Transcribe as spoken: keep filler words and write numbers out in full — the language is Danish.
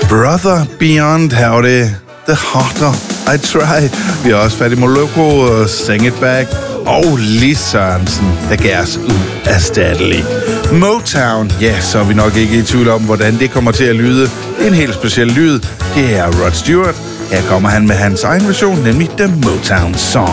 Brother Beyond, her var det The Harder I Try. Vi har også fat i Moloko og Sing It Back. Og Lis Sørensen, der gæres uerstattelig. Motown, ja, så er vi nok ikke i tvivl om, hvordan det kommer til at lyde. En helt speciel lyd, det er Rod Stewart. Her kommer han med hans egen version, nemlig The Motown Song.